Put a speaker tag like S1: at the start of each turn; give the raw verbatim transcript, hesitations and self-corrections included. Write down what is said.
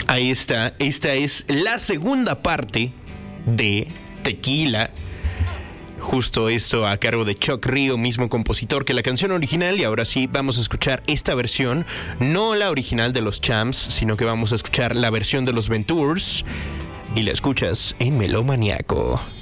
S1: Ahí está, esta es la segunda parte de Tequila. Justo esto a cargo de Chuck Rio, mismo compositor que la canción original. Y ahora sí, vamos a escuchar esta versión, no la original de los Champs, sino que vamos a escuchar la versión de los Ventures. Y la escuchas en Melómaniaco.